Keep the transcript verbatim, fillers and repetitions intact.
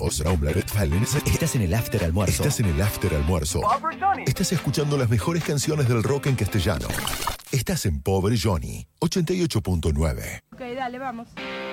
Unidos. Estás en el after almuerzo. Estás en el after almuerzo. Estás escuchando las mejores canciones del rock en castellano. Estás en Pobre Johnny, ochenta y ocho punto nueve. Ok, dale, vamos.